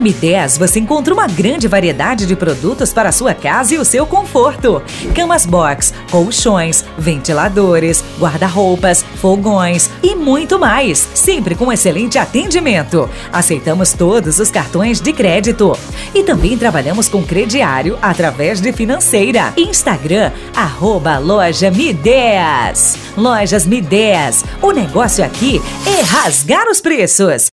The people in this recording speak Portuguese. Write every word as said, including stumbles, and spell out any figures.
Midéas, você encontra uma grande variedade de produtos para a sua casa e o seu conforto. Camas box, colchões, ventiladores, guarda-roupas, fogões e muito mais. Sempre com excelente atendimento. Aceitamos todos os cartões de crédito. E também trabalhamos com crediário através de financeira. Instagram, arroba Loja Midéas. Lojas Midéas. O negócio aqui é rasgar os preços.